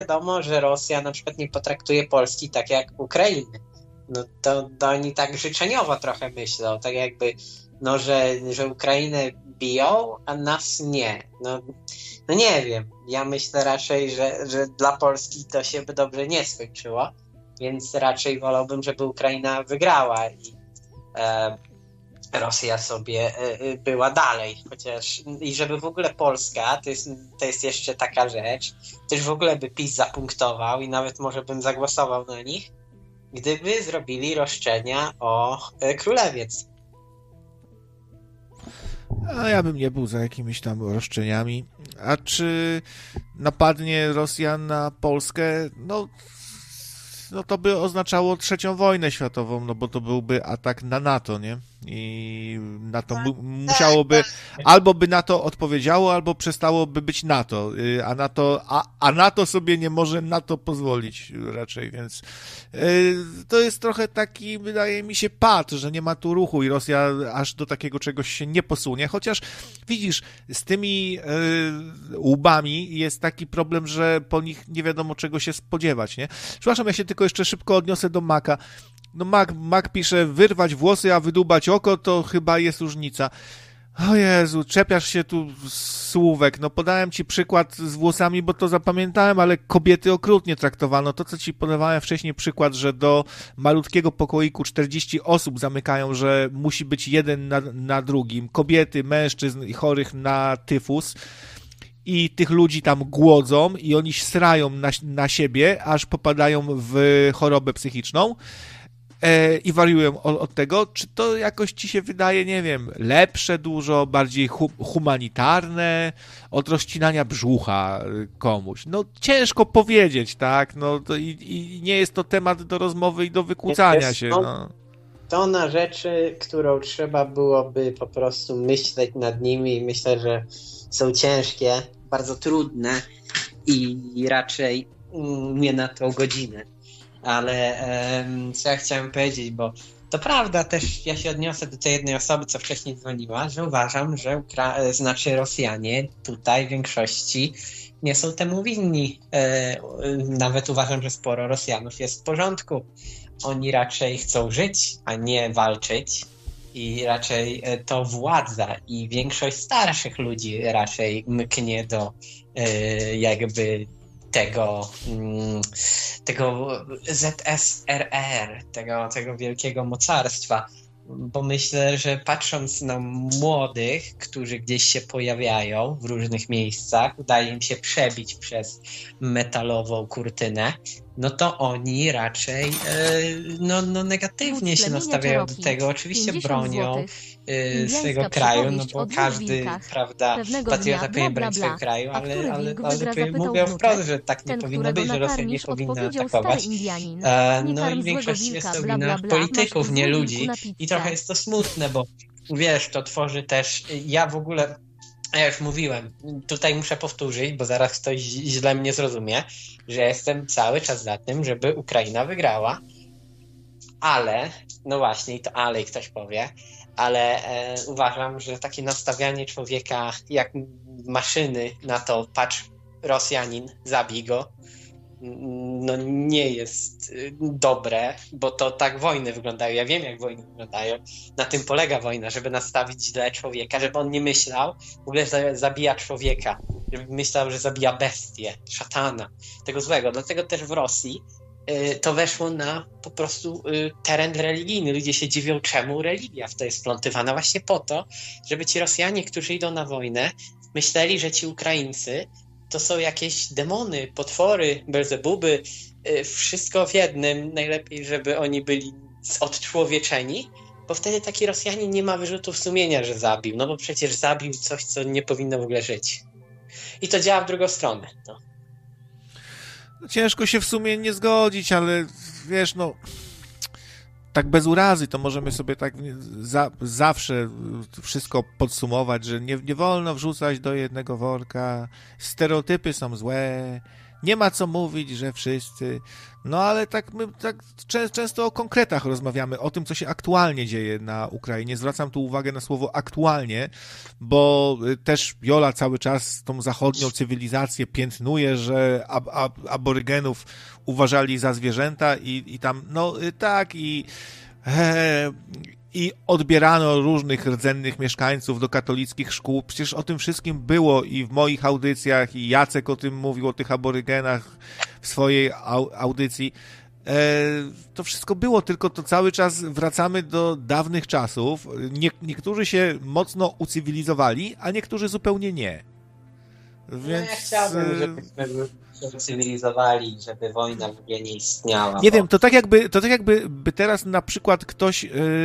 wiadomo, że Rosja na przykład nie potraktuje Polski tak jak Ukrainy. No to oni tak życzeniowo trochę myślą, tak jakby, no, że Ukrainę biją, a nas nie. No nie wiem, ja myślę raczej, że dla Polski to się by dobrze nie skończyło, więc raczej wolałbym, żeby Ukraina wygrała i Rosja sobie była dalej, chociaż i żeby w ogóle Polska, to jest jeszcze taka rzecz, też w ogóle by PiS zapunktował i nawet może bym zagłosował na nich, gdyby zrobili roszczenia o Królewiec. A ja bym nie był za jakimiś tam roszczeniami. A czy napadnie Rosja na Polskę? No to by oznaczało trzecią wojnę światową, no bo to byłby atak na NATO, nie? I NATO musiałoby, albo by NATO odpowiedziało, albo przestałoby być NATO, a NATO sobie nie może na to pozwolić raczej, więc to jest trochę taki, wydaje mi się, pad, że nie ma tu ruchu i Rosja aż do takiego czegoś się nie posunie, chociaż widzisz, z tymi łbami jest taki problem, że po nich nie wiadomo czego się spodziewać, nie? Przepraszam, ja się tylko jeszcze szybko odniosę do Maka. No Mac pisze, wyrwać włosy, a wydłubać oko, to chyba jest różnica. O Jezu, czepiasz się tu słówek. No podałem ci przykład z włosami, bo to zapamiętałem, ale kobiety okrutnie traktowano. To, co ci podawałem wcześniej przykład, że do malutkiego pokoiku 40 osób zamykają, że musi być jeden na drugim. Kobiety, mężczyzn i chorych na tyfus. I tych ludzi tam głodzą i oni srają na siebie, aż popadają w chorobę psychiczną i wariują od tego. Czy to jakoś ci się wydaje, nie wiem, lepsze dużo, bardziej humanitarne od rozcinania brzucha komuś? No ciężko powiedzieć, tak? No to i nie jest to temat do rozmowy i do wykłócania się. No. To na rzeczy, którą trzeba byłoby po prostu myśleć nad nimi i myślę, że są ciężkie, bardzo trudne i raczej nie na tą godzinę. Ale co ja chciałem powiedzieć, bo to prawda, też ja się odniosę do tej jednej osoby, co wcześniej dzwoniła, że uważam, że Rosjanie tutaj w większości nie są temu winni. Nawet uważam, że sporo Rosjanów jest w porządku. Oni raczej chcą żyć, a nie walczyć. I raczej to władza i większość starszych ludzi raczej mknie do jakby tego ZSRR, tego wielkiego mocarstwa. Bo myślę, że patrząc na młodych, którzy gdzieś się pojawiają w różnych miejscach, udaje im się przebić przez metalową kurtynę, no to oni raczej negatywnie się nastawiają do tego. Oczywiście bronią swojego kraju, no bo każdy, prawda, patriota powinien bronić swojego kraju, ale mówią wprost, że tak nie powinno być, że Rosja nie powinna atakować. No i większość jest to wina polityków, nie ludzi. I trochę jest to smutne, bo wiesz, to tworzy też, ja już mówiłem, tutaj muszę powtórzyć, bo zaraz ktoś źle mnie zrozumie, że jestem cały czas za tym, żeby Ukraina wygrała, ale, no właśnie, i to ale ktoś powie, ale uważam, że takie nastawianie człowieka jak maszyny na to, patrz, Rosjanin, zabij go, no nie jest dobre, bo to tak wojny wyglądają. Ja wiem, jak wojny wyglądają. Na tym polega wojna, żeby nastawić źle człowieka, żeby on nie myślał, w ogóle zabija człowieka, żeby myślał, że zabija bestię, szatana, tego złego. Dlatego też w Rosji to weszło na po prostu teren religijny. Ludzie się dziwią, czemu religia w to jest wplątywana. Właśnie po to, żeby ci Rosjanie, którzy idą na wojnę, myśleli, że ci Ukraińcy to są jakieś demony, potwory, Belzebuby, wszystko w jednym. Najlepiej, żeby oni byli odczłowieczeni, bo wtedy taki Rosjanin nie ma wyrzutów sumienia, że zabił. No bo przecież zabił coś, co nie powinno w ogóle żyć. I to działa w drugą stronę. No. Ciężko się w sumie nie zgodzić, ale wiesz, no tak bez urazy to możemy sobie tak zawsze wszystko podsumować, że nie wolno wrzucać do jednego worka, stereotypy są złe, Nie ma co mówić, że wszyscy... No ale tak my tak często o konkretach rozmawiamy, o tym, co się aktualnie dzieje na Ukrainie. Zwracam tu uwagę na słowo aktualnie, bo też Jola cały czas tą zachodnią cywilizację piętnuje, że aborygenów uważali za zwierzęta i tam, no tak, i odbierano różnych rdzennych mieszkańców do katolickich szkół. Przecież o tym wszystkim było i w moich audycjach, i Jacek o tym mówił, o tych aborygenach w swojej audycji. To wszystko było, tylko to cały czas wracamy do dawnych czasów. Niektórzy się mocno ucywilizowali, a niektórzy zupełnie nie. Więc... No ja chciałbym, żebyśmy się ucywilizowali, żeby wojna w ogóle nie istniała. Nie wiem, to tak jakby teraz na przykład ktoś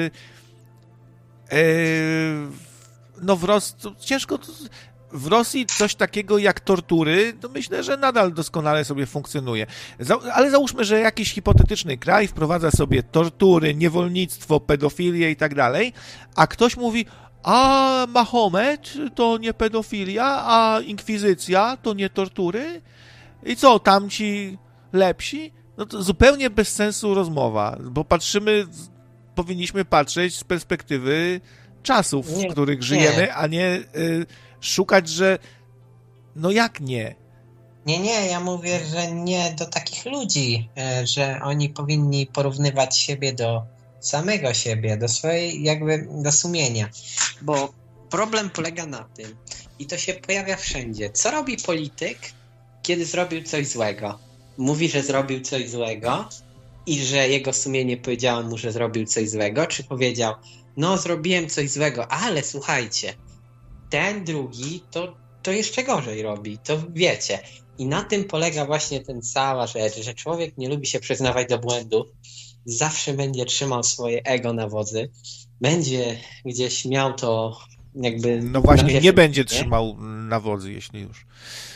no ciężko w Rosji coś takiego jak tortury, to myślę, że nadal doskonale sobie funkcjonuje. Ale załóżmy, że jakiś hipotetyczny kraj wprowadza sobie tortury, niewolnictwo, pedofilię i tak dalej, a ktoś mówi, a Mahomet to nie pedofilia, a inkwizycja to nie tortury? I co, tamci lepsi? No to zupełnie bez sensu rozmowa, bo powinniśmy patrzeć z perspektywy czasów, w których żyjemy, a nie szukać, że no jak nie? Nie, ja mówię, że nie do takich ludzi, że oni powinni porównywać siebie do samego siebie, do swojej jakby do sumienia, bo problem polega na tym i to się pojawia wszędzie. Co robi polityk, kiedy zrobił coś złego? Mówi, że zrobił coś złego i że jego sumienie powiedziało mu, że zrobił coś złego, czy powiedział, no zrobiłem coś złego, ale słuchajcie, ten drugi to jeszcze gorzej robi, to wiecie. I na tym polega właśnie ten cała rzecz, że człowiek nie lubi się przyznawać do błędów, zawsze będzie trzymał swoje ego na wodzy, będzie gdzieś miał to jakby... No właśnie, nie będzie trzymał na wodzy, jeśli już.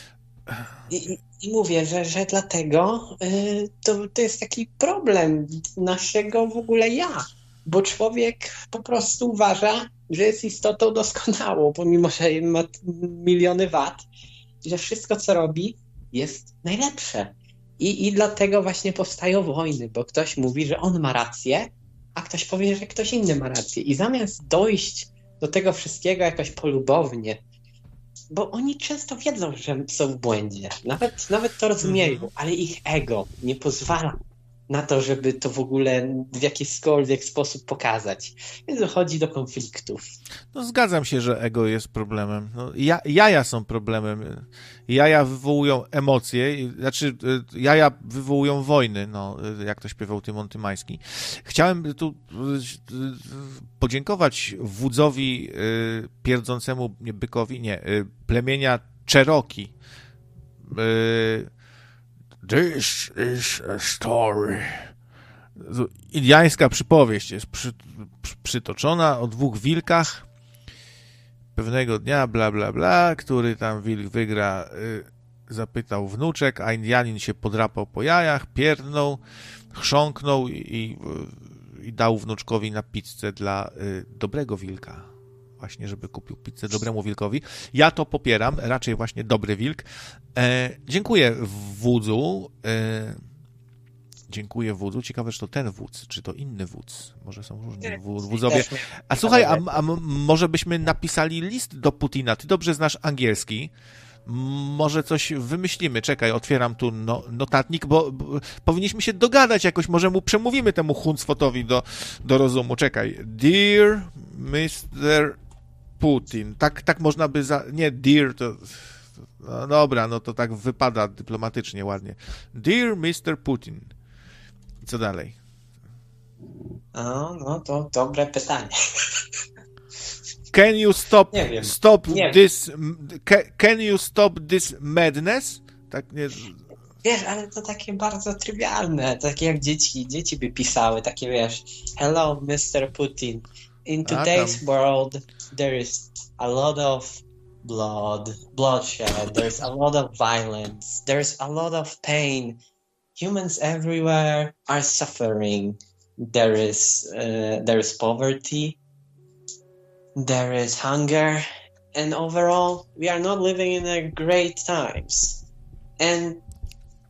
I mówię, że dlatego to jest taki problem naszego w ogóle ja, bo człowiek po prostu uważa, że jest istotą doskonałą, pomimo że ma miliony wad, że wszystko co robi jest najlepsze. I dlatego właśnie powstają wojny, bo ktoś mówi, że on ma rację, a ktoś powie, że ktoś inny ma rację. I zamiast dojść do tego wszystkiego jakoś polubownie, bo oni często wiedzą, że są w błędzie. Nawet to rozumieją, ale ich ego nie pozwala na to, żeby to w ogóle w jakikolwiek sposób pokazać. Więc dochodzi do konfliktów. No zgadzam się, że ego jest problemem. No, jaja są problemem. Jaja wywołują emocje, znaczy jaja wywołują wojny, no, jak to śpiewał Tymon Tymański. Chciałem tu podziękować wódzowi pierdzącemu bykowi, plemienia Cherokee. This is a story. Indiańska przypowieść jest przytoczona o dwóch wilkach. Pewnego dnia, bla, bla, bla, który tam wilk wygra, zapytał wnuczek, a Indianin się podrapał po jajach, pierdnął, chrząknął i dał wnuczkowi na pizzę dla dobrego wilka. Właśnie, żeby kupił pizzę dobremu wilkowi. Ja to popieram, raczej właśnie dobry wilk. Dziękuję wódzu. Dziękuję wódzu. Ciekawe, czy to ten wódz, czy to inny wódz. Może są różni wódzowie. A słuchaj, a może byśmy napisali list do Putina? Ty dobrze znasz angielski. Może coś wymyślimy. Czekaj, otwieram tu notatnik, bo powinniśmy się dogadać jakoś. Może mu przemówimy temu Huncwotowi do rozumu. Czekaj. Dear Mr. Putin. Tak można by nie, dear to... No dobra, no to tak wypada dyplomatycznie, ładnie. Dear Mr. Putin. I co dalej? No to dobre pytanie. Can you can you stop this madness? Tak nie... Wiesz, ale to takie bardzo trywialne, takie jak dzieci by pisały, takie wiesz, hello Mr. Putin, in today's world there is a lot of bloodshed, there's a lot of violence, there's a lot of pain, humans everywhere are suffering, there is poverty, there is hunger, and overall we are not living in a great times. And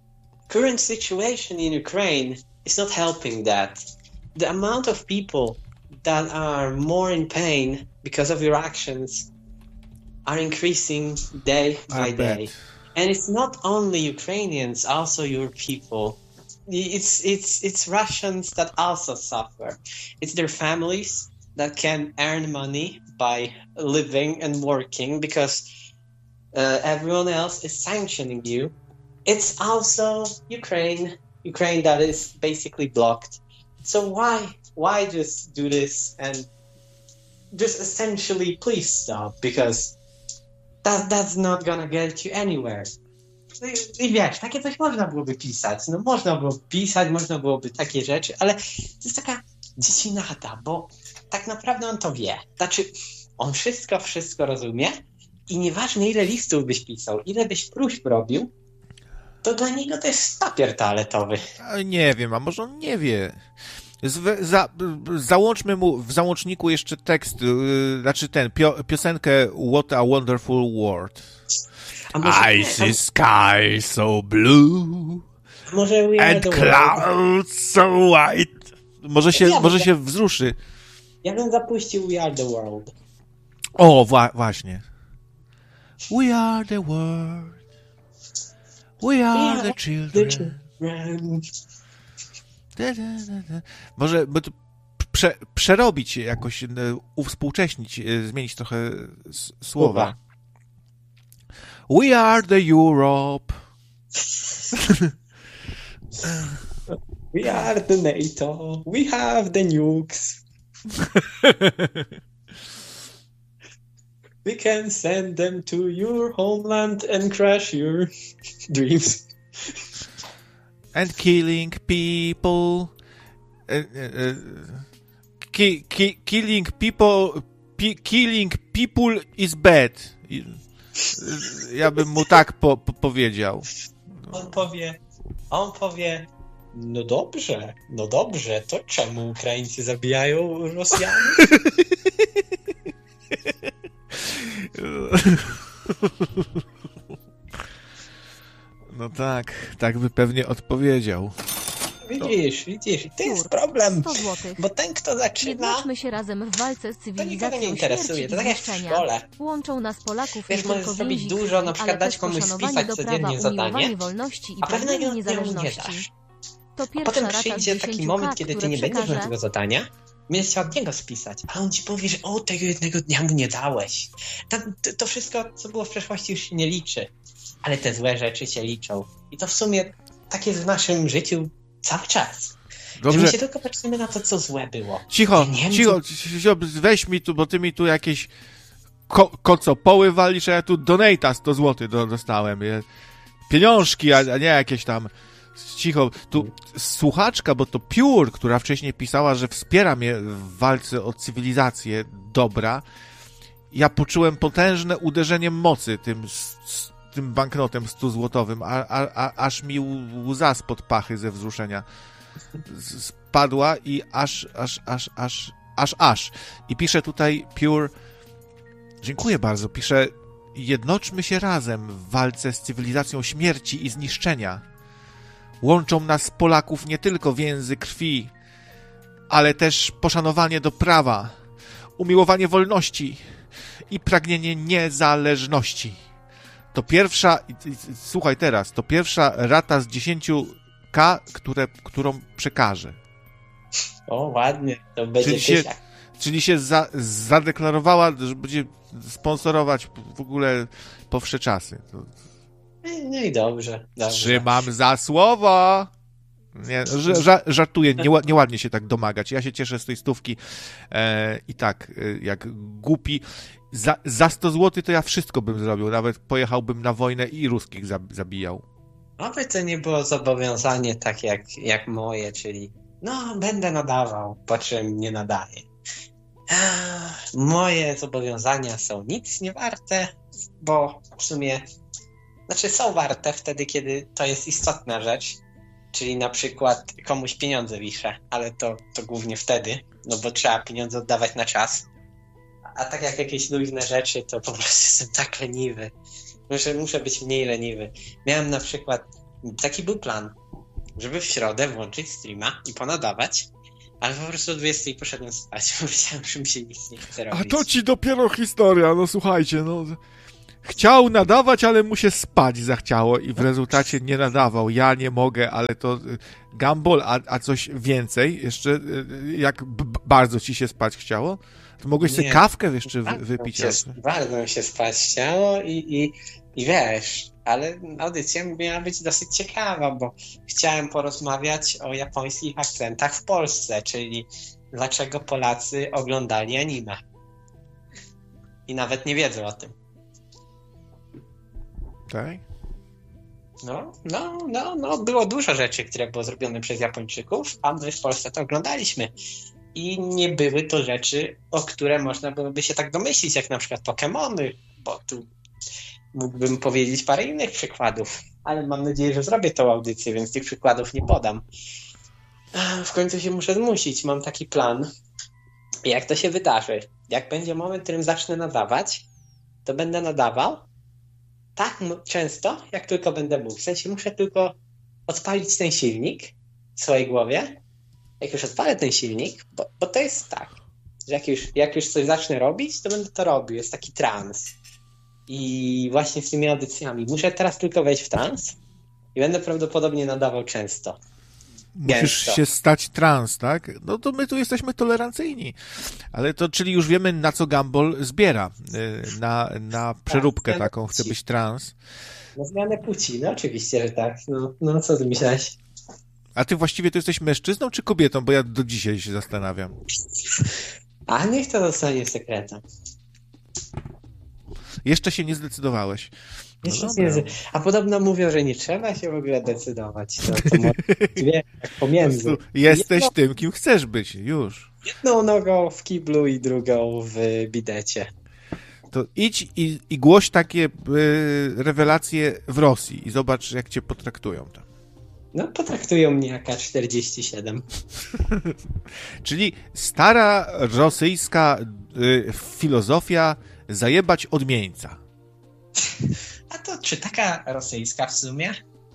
current situation in Ukraine is not helping that. The amount of people that are more in pain because of your actions are increasing day by day. And it's not only Ukrainians, also your people. It's Russians that also suffer. It's their families that can earn money by living and working because everyone else is sanctioning you. It's also Ukraine that is basically blocked. So why just do this and just essentially please stop, because that's not gonna get you anywhere. I wiesz, takie coś można byłoby pisać. No można byłoby pisać, można byłoby takie rzeczy, ale to jest taka dziecinata, bo tak naprawdę on to wie. Znaczy, on wszystko rozumie i nieważne ile listów byś pisał, ile byś próśb robił, to dla niego to jest papier toaletowy. Nie wiem, a może on nie wie. Załączmy mu w załączniku jeszcze tekst, znaczy piosenkę What a Wonderful World. I see sky so blue and clouds so white. Może się wzruszy. Ja bym zapuścił We Are the World. O, właśnie. We are the world. We are the children. Może by to przerobić jakoś, uwspółcześnić, zmienić trochę słowa. We are the Europe. We are the NATO. We have the nukes. We can send them to your homeland and crush your dreams. And killing people. Killing people is bad. Ja bym mu tak powiedział. On powie, no dobrze, to czemu Ukraińcy zabijają Rosjanów? No tak by pewnie odpowiedział. Widzisz, to jest problem, bo ten, kto zaczyna... Jednoczmy się razem w walce z cywilizacją nie interesuje. To tak jak w szkole. Łączą nas Polaków wiesz, możesz zrobić dużo, na przykład dać komuś spisać codziennie zadanie, wolności i a pewnego niezależności. nie dasz. A potem przyjdzie taki moment, kiedy ty nie będziesz miał tego zadania, będziesz chciał od niego spisać, a on ci powie, że tego jednego dnia mu nie dałeś. To wszystko, co było w przeszłości, już się nie liczy. Ale te złe rzeczy się liczą. I to w sumie tak jest w naszym życiu cały czas. Dobrze. Że my się tylko patrzymy na to, co złe było. Cicho, weź mi tu, bo ty mi tu jakieś kocopoły walisz, a ja tu donata 100 zł dostałem. Pieniążki, a nie jakieś tam... Cicho, tu słuchaczka, bo to Pure, która wcześniej pisała, że wspiera mnie w walce o cywilizację dobra, ja poczułem potężne uderzenie mocy tym banknotem 100-złotowym, aż mi łza spod pachy ze wzruszenia spadła i aż. I pisze tutaj Pure, dziękuję bardzo, pisze, jednoczmy się razem w walce z cywilizacją śmierci i zniszczenia. Łączą nas Polaków nie tylko więzy krwi, ale też poszanowanie do prawa, umiłowanie wolności i pragnienie niezależności. To pierwsza, słuchaj teraz, to pierwsza rata z 10K, którą przekażę. O, ładnie, to będzie czyli się zadeklarowała, że będzie sponsorować w ogóle po wsze czasy. No i dobrze. Trzymam za słowo. Nie, żartuję, nieładnie się tak domagać. Ja się cieszę z tej stówki i tak, jak głupi. Za 100 zł to ja wszystko bym zrobił. Nawet pojechałbym na wojnę i ruskich zabijał. Oby to nie było zobowiązanie tak jak moje, czyli będę nadawał, po czym nie nadaję. Moje zobowiązania są nic nie warte, bo w sumie są warte wtedy, kiedy to jest istotna rzecz, czyli na przykład komuś pieniądze wiszę, ale to głównie wtedy, bo trzeba pieniądze oddawać na czas. A tak jak jakieś luźne rzeczy, to po prostu jestem tak leniwy. Muszę być mniej leniwy. Miałem na przykład, taki był plan, żeby w środę włączyć streama i ponadawać, ale po prostu o 20 poszedłem spać, bo myślałem, że mi się nic nie chce robić. A to ci dopiero historia, no słuchajcie, no... Chciał nadawać, ale mu się spać zachciało i w rezultacie nie nadawał. Ja nie mogę, ale to Gumball, a coś więcej? Jeszcze jak bardzo ci się spać chciało? To mogłeś sobie kawkę jeszcze wypić. Bardzo mi się spać chciało i wiesz, ale audycja miała być dosyć ciekawa, bo chciałem porozmawiać o japońskich akcentach w Polsce, czyli dlaczego Polacy oglądali anime. I nawet nie wiedzą o tym. Tak? No, było dużo rzeczy, które było zrobione przez Japończyków, a my w Polsce to oglądaliśmy. I nie były to rzeczy, o które można byłoby się tak domyślić, jak na przykład Pokemony, bo tu mógłbym powiedzieć parę innych przykładów, ale mam nadzieję, że zrobię tą audycję, więc tych przykładów nie podam. W końcu się muszę zmusić, mam taki plan. Jak to się wydarzy? Jak będzie moment, w którym zacznę nadawać, to będę nadawał tak często, jak tylko będę mógł. W sensie muszę tylko odpalić ten silnik w swojej głowie. Jak już odpalę ten silnik, bo to jest tak, że jak już coś zacznę robić, to będę to robił. Jest taki trans. I właśnie z tymi audycjami muszę teraz tylko wejść w trans i będę prawdopodobnie nadawał często. Musisz się stać trans, tak? No to my tu jesteśmy tolerancyjni. Ale to, czyli już wiemy, na co Gumball zbiera. Na przeróbkę taką. Chce być trans. Na zmianę płci. No oczywiście, że tak. No co ty myślałeś? A ty właściwie to jesteś mężczyzną czy kobietą? Bo ja do dzisiaj się zastanawiam. A niech to zostanie sekretem. Jeszcze się nie zdecydowałeś. A podobno mówią, że nie trzeba się w ogóle decydować. To może tak pomiędzy. Jesteś tym, kim chcesz być. Już. Jedną nogą w kiblu i drugą w bidecie. To idź i głoś takie rewelacje w Rosji i zobacz, jak cię potraktują tam. No, potraktują mnie jak AK-47. Czyli stara rosyjska filozofia zajebać odmieńca. A to czy taka rosyjska w sumie?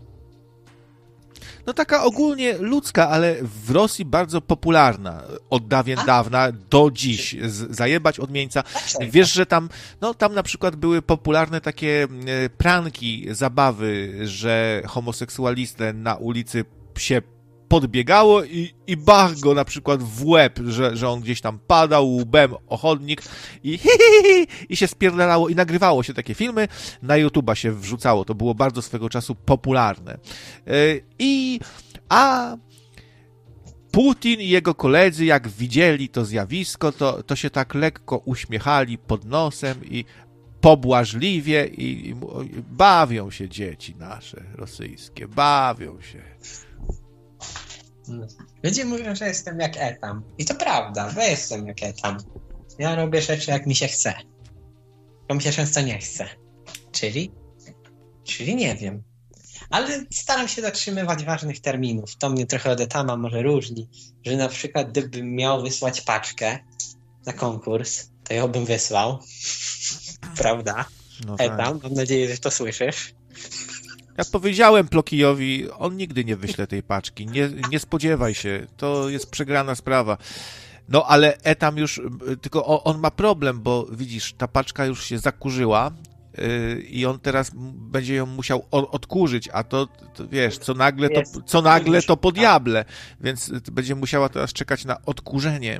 No taka ogólnie ludzka, ale w Rosji bardzo popularna. Od dawien dawna do dziś. Zajebać odmieńca. Wiesz, że tam na przykład były popularne takie pranki, zabawy, że homoseksualistę na ulicy się podbiegało i bach go na przykład w łeb, że on gdzieś tam padał łbem o chodnik i się spierdalało i nagrywało się takie filmy, na YouTube'a się wrzucało, to było bardzo swego czasu popularne. A Putin i jego koledzy, jak widzieli to zjawisko, to się tak lekko uśmiechali pod nosem i pobłażliwie i bawią się dzieci nasze rosyjskie, bawią się. Ludzie mówią, że jestem jak Etam. I to prawda, że jestem jak Etam. Ja robię rzeczy, jak mi się chce. Bo mi się często nie chce. Czyli nie wiem. Ale staram się dotrzymywać ważnych terminów. To mnie trochę od Etama może różni. Że na przykład gdybym miał wysłać paczkę na konkurs, to ją bym wysłał. Prawda? No tak. Etam, mam nadzieję, że to słyszysz. Ja powiedziałem Plokijowi, on nigdy nie wyśle tej paczki. Nie spodziewaj się, to jest przegrana sprawa. No ale Etam już, tylko on ma problem, bo widzisz, ta paczka już się zakurzyła i on teraz będzie ją musiał odkurzyć, a to wiesz, co nagle to po diable, więc będzie musiała teraz czekać na odkurzenie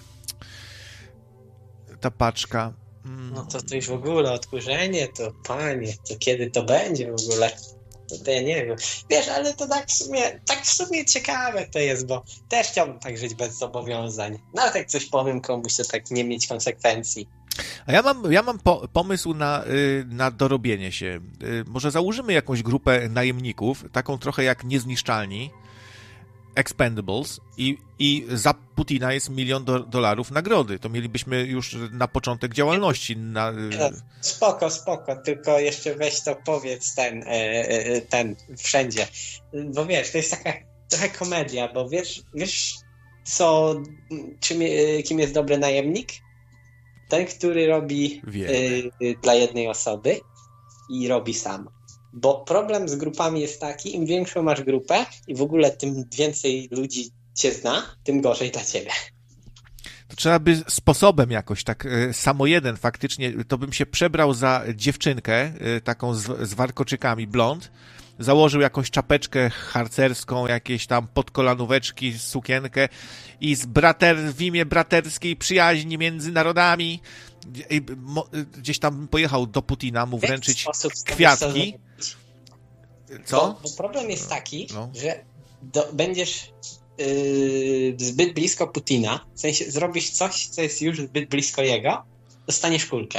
ta paczka. No to już w ogóle odkurzenie, to panie, to kiedy to będzie w ogóle? To ja nie wiem. Wiesz, ale to tak w sumie ciekawe to jest, bo też chciałbym tak żyć bez zobowiązań. Nawet jak coś powiem komuś, to tak nie mieć konsekwencji. A ja mam pomysł na dorobienie się. Może założymy jakąś grupę najemników, taką trochę jak Niezniszczalni, Expendables i za Putina jest $1 milion nagrody. To mielibyśmy już na początek działalności. Spoko, tylko jeszcze weź to powiedz ten wszędzie. Bo wiesz, to jest taka trochę komedia, bo wiesz co, kim jest dobry najemnik? Ten, który robi dla jednej osoby i robi sam. Bo problem z grupami jest taki, im większą masz grupę i w ogóle tym więcej ludzi cię zna, tym gorzej dla ciebie. To trzeba by sposobem jakoś, tak samo jeden faktycznie, to bym się przebrał za dziewczynkę, taką z warkoczykami, blond, założył jakąś czapeczkę harcerską, jakieś tam podkolanóweczki, sukienkę i w imię braterskiej przyjaźni między narodami gdzieś tam pojechał do Putina mu wręczyć kwiatki. Co? Bo problem jest taki, że będziesz zbyt blisko Putina, w sensie zrobisz coś, co jest już zbyt blisko jego, dostaniesz kulkę.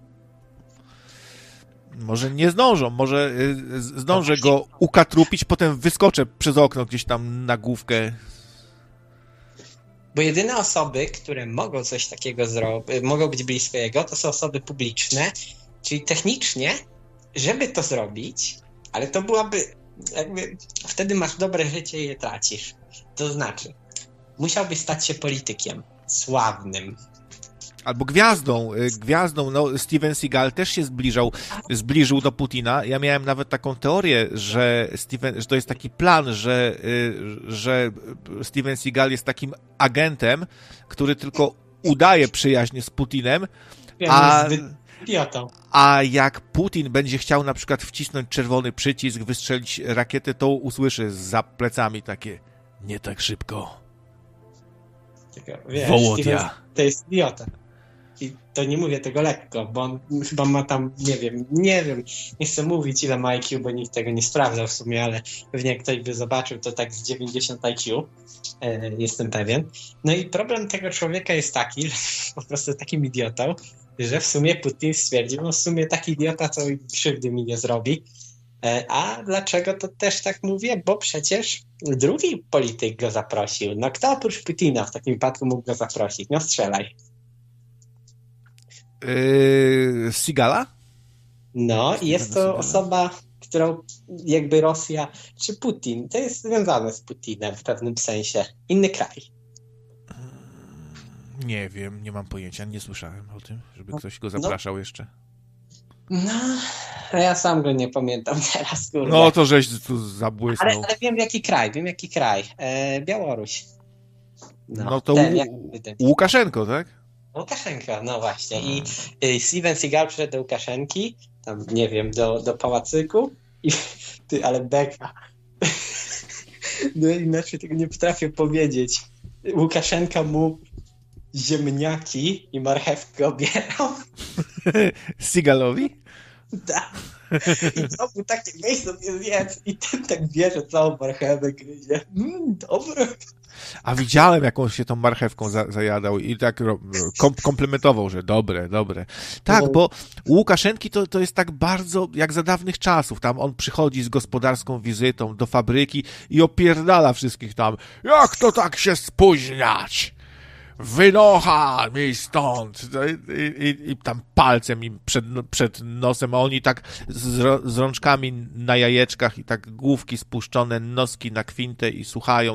Może nie zdążą, może zdążę go ukatrupić, potem wyskoczę przez okno gdzieś tam na główkę. Bo jedyne osoby, które mogą coś takiego zrobić, mogą być blisko jego, to są osoby publiczne, czyli technicznie, żeby to zrobić, ale to byłaby jakby, wtedy masz dobre życie i je tracisz. To znaczy, musiałbyś stać się politykiem sławnym. Albo gwiazdą, no Steven Seagal też się zbliżył do Putina. Ja miałem nawet taką teorię, że to jest taki plan, że Steven Seagal jest takim agentem, który tylko udaje przyjaźń z Putinem, a jak Putin będzie chciał na przykład wcisnąć czerwony przycisk, wystrzelić rakietę, to usłyszy za plecami takie: nie tak szybko. Wołodia. To jest idiota. I to nie mówię tego lekko, bo on chyba ma tam, nie wiem, nie chcę mówić ile ma IQ, bo nikt tego nie sprawdzał w sumie, ale pewnie jak ktoś by zobaczył, to tak z 90 IQ, jestem pewien. No i problem tego człowieka jest taki, że po prostu takim idiotą, że w sumie Putin stwierdził, no w sumie taki idiota, co krzywdy mi nie zrobi. A dlaczego to też tak mówię? Bo przecież drugi polityk go zaprosił. No kto oprócz Putina w takim wypadku mógł go zaprosić? No strzelaj. Seagala? No i jest to osoba, którą jakby Rosja, czy Putin, to jest związane z Putinem w pewnym sensie. Inny kraj. Nie wiem, nie mam pojęcia, nie słyszałem o tym, żeby ktoś go zapraszał jeszcze. No, ja sam go nie pamiętam teraz, kurde. No to żeś tu zabłysnął. Ale wiem jaki kraj. Białoruś. No to Łukaszenko, tak? Łukaszenka, no właśnie. I Steven Seagal przyszedł do Łukaszenki, tam nie wiem, do pałacyku i ale beka. No inaczej tego nie potrafię powiedzieć. Łukaszenka mu ziemniaki i marchewkę obierał. Seagalowi? Tak. I to był takie miejsce, sobie zjedz. I ten tak bierze całą marchewę, gryzie. Dobre. A widziałem, jak on się tą marchewką zajadał i tak komplementował, że dobre. Tak, bo u Łukaszenki to jest tak bardzo jak za dawnych czasów. Tam on przychodzi z gospodarską wizytą do fabryki i opierdala wszystkich tam. Jak to tak się spóźniać? Wynocha mi stąd! I tam palcem im przed nosem, a oni tak z rączkami na jajeczkach i tak główki spuszczone, noski na kwintę i słuchają,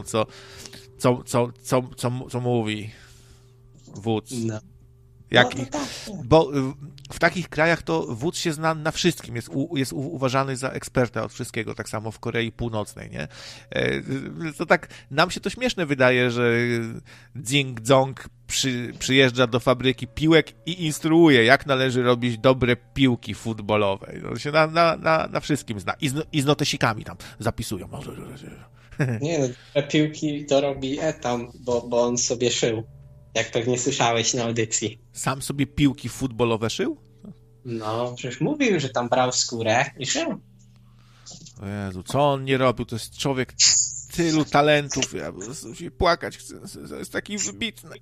co mówi wódz. No. Bo w takich krajach to wódz się zna na wszystkim, jest uważany za eksperta od wszystkiego, tak samo w Korei Północnej, nie? To tak, nam się to śmieszne wydaje, że Ding-Dong przyjeżdża do fabryki piłek i instruuje, jak należy robić dobre piłki futbolowe. To się na wszystkim zna. I z notesikami tam zapisują. Nie no, te piłki to robi Etam, bo on sobie szył. Jak pewnie słyszałeś na audycji. Sam sobie piłki futbolowe szył? No, przecież mówił, że tam brał skórę i szył. O Jezu, co on nie robił? To jest człowiek tylu talentów. Ja po prostu się płakać chcę. To jest taki wybitny.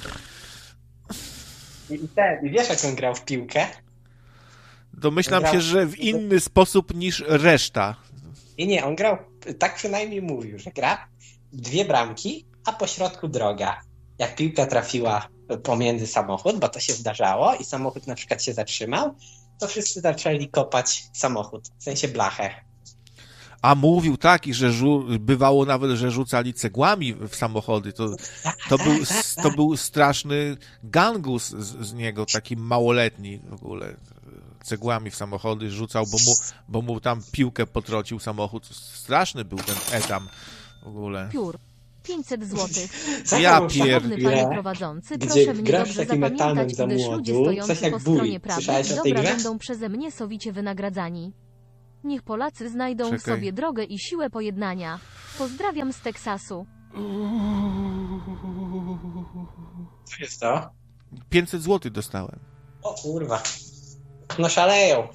I wiesz, jak on grał w piłkę? Domyślam się, że w inny sposób niż reszta. Nie, on grał, tak przynajmniej mówił, że gra 2 bramki, a po środku droga. Jak piłka trafiła pomiędzy samochód, bo to się zdarzało i samochód na przykład się zatrzymał, to wszyscy zaczęli kopać samochód, w sensie blachę. A mówił tak, i że bywało nawet, że rzucali cegłami w samochody. To był straszny gangus z niego, taki małoletni w ogóle. cegłami w samochody rzucał, bo mu tam piłkę potrącił samochód. Straszny był ten etam w ogóle. Piór. 500 złotych. Ja Szanowny panie prowadzący, proszę mnie dobrze zapamiętać, gdyż ludzie stojący po stronie prawdy i dobra będą przeze mnie sowicie wynagradzani. Niech Polacy znajdą w sobie drogę i siłę pojednania. Pozdrawiam z Teksasu. Co jest to? 500 złotych dostałem. O kurwa. No szaleją.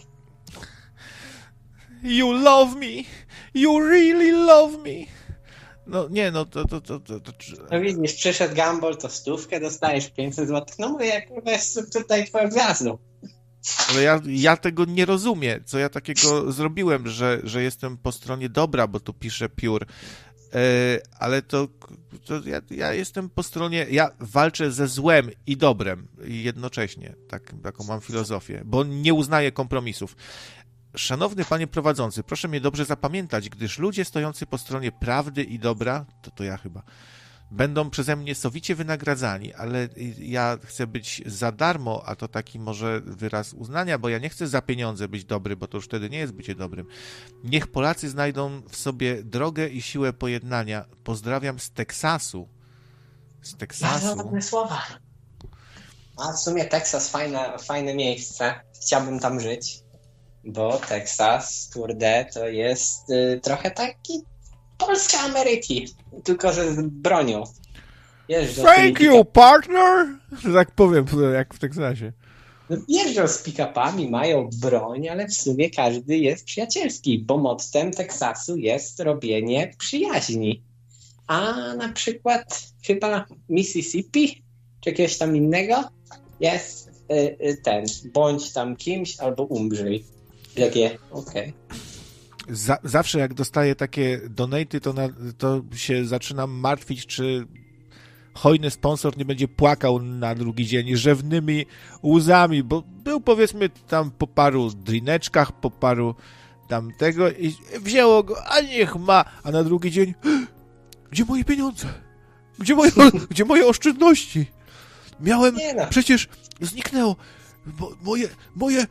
You love me! You really love me! No nie, no to... No widzisz, przyszedł Gumball, to 100 dostajesz 500 zł. No mówię, kurwa, jest tutaj twoją gwiazdą. Ale ja tego nie rozumiem, co ja takiego zrobiłem, że jestem po stronie dobra, bo tu pisze Piór. Ale to ja jestem po stronie, ja walczę ze złem i dobrem jednocześnie, taką mam filozofię, bo nie uznaję kompromisów. Szanowny panie prowadzący, proszę mnie dobrze zapamiętać, gdyż ludzie stojący po stronie prawdy i dobra, to ja chyba, będą przeze mnie sowicie wynagradzani, ale ja chcę być za darmo, a to taki może wyraz uznania, bo ja nie chcę za pieniądze być dobry, bo to już wtedy nie jest bycie dobrym. Niech Polacy znajdą w sobie drogę i siłę pojednania. Pozdrawiam z Teksasu. Z Teksasu. Bardzo ładne słowa. A w sumie Teksas fajne miejsce. Chciałbym tam żyć, bo Teksas, kurde, to jest trochę taki Polska Ameryki, tylko że z bronią. Jeżdżą Thank you, partner! Tak powiem, jak w Teksasie. Jeżdżą z pick-upami, mają broń, ale w sumie każdy jest przyjacielski, bo mottem Teksasu jest robienie przyjaźni. A na przykład chyba Mississippi, czy jakiegoś tam innego, jest bądź tam kimś albo umrzyj. Jakie? Okej. Zawsze jak dostaję takie donaty, to się zaczynam martwić, czy hojny sponsor nie będzie płakał na drugi dzień rzewnymi łzami, bo był powiedzmy tam po paru drineczkach, po paru tamtego i wzięło go, a niech ma, a na drugi dzień gdzie moje pieniądze? Gdzie moje oszczędności? Miałem, przecież zniknęło moje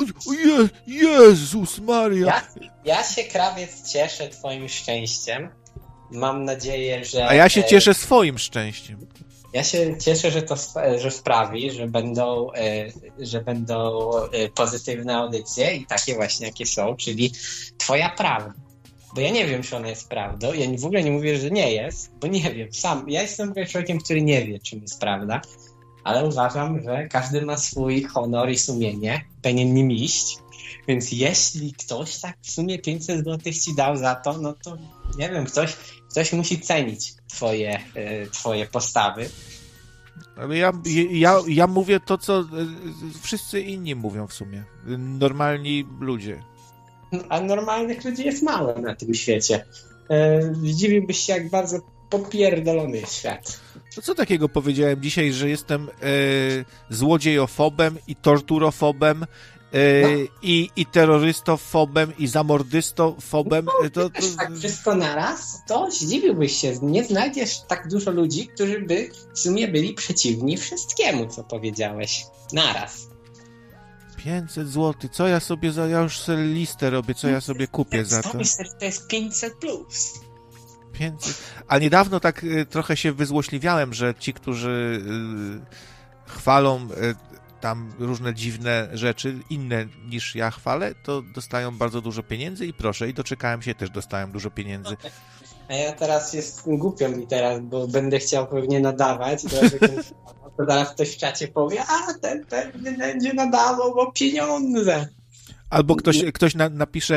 Jezus Maria. Ja się, krawiec, cieszę twoim szczęściem. Mam nadzieję, że... A ja się cieszę swoim szczęściem. Ja się cieszę, że sprawi, że będą pozytywne audycje i takie właśnie, jakie są, czyli twoja prawda. Bo ja nie wiem, czy ona jest prawdą. Ja w ogóle nie mówię, że nie jest, bo nie wiem. Ja jestem człowiekiem, który nie wie, czym jest prawda. Ale uważam, że każdy ma swój honor i sumienie, powinien nim iść, więc jeśli ktoś tak w sumie 500 zł ci dał za to, no to nie wiem, ktoś musi cenić twoje postawy. Ale ja mówię to, co wszyscy inni mówią w sumie. Normalni ludzie. A normalnych ludzi jest mało na tym świecie. Zdziwiłbyś się, jak bardzo popierdolony jest świat. To co takiego powiedziałem dzisiaj, że jestem złodziejofobem i torturofobem i terrorystofobem i zamordystofobem. To tak wszystko naraz, to zdziwiłbyś się. Nie znajdziesz tak dużo ludzi, którzy by w sumie byli przeciwni wszystkiemu, co powiedziałeś. Naraz. 500 zł. Co ja sobie ja już sobie listę robię, co ja sobie kupię za to. To jest 500 plus. 500. A niedawno tak trochę się wyzłośliwiałem, że ci, którzy chwalą tam różne dziwne rzeczy, inne niż ja chwalę, to dostają bardzo dużo pieniędzy i proszę, i doczekałem się, też dostałem dużo pieniędzy. A ja teraz jestem głupio mi teraz, bo będę chciał pewnie nadawać, to zaraz ktoś w czacie powie, a ten pewnie będzie nadawał, bo pieniądze. Albo ktoś napisze,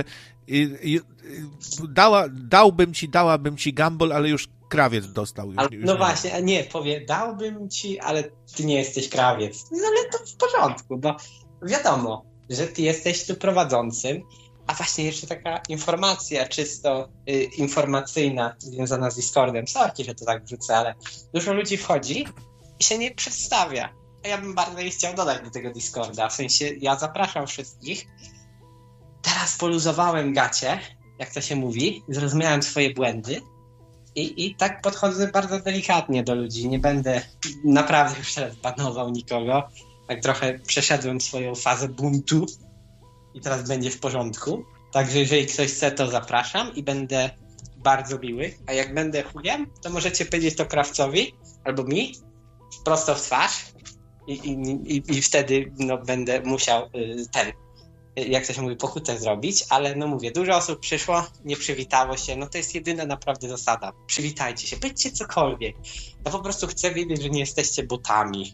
dałabym ci Gumball, ale już krawiec dostał. No właśnie, a nie, powie, dałbym ci, ale ty nie jesteś krawiec. No ale to w porządku, bo wiadomo, że ty jesteś tu prowadzącym, a właśnie jeszcze taka informacja czysto informacyjna związana z Discordem. Sorki, że to tak wrzucę, ale dużo ludzi wchodzi i się nie przedstawia. A ja bym bardzo chciał dodać do tego Discorda. W sensie ja zapraszam wszystkich. Teraz poluzowałem gacie, jak to się mówi, zrozumiałem swoje błędy i tak podchodzę bardzo delikatnie do ludzi. Nie będę naprawdę już teraz banował nikogo. Tak trochę przeszedłem swoją fazę buntu i teraz będzie w porządku. Także jeżeli ktoś chce, to zapraszam i będę bardzo miły. A jak będę chujem, to możecie powiedzieć to Krawcowi albo mi prosto w twarz i wtedy będę musiał jak to się mówi, pokutę zrobić, ale mówię, dużo osób przyszło, nie przywitało się, to jest jedyna naprawdę zasada. Przywitajcie się, powiedzcie cokolwiek. Ja po prostu chcę wiedzieć, że nie jesteście botami.